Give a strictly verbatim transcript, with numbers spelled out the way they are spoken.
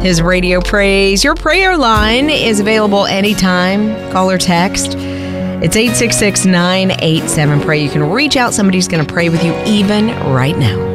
his radio praise. Your prayer line is available anytime. Call or text. It's eight six six, nine eight seven, pray. You can reach out. Somebody's going to pray with you even right now.